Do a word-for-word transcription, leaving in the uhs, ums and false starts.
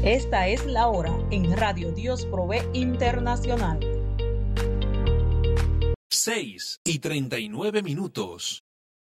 Esta es la hora en Radio Dios Provee Internacional. seis y treinta y nueve minutos.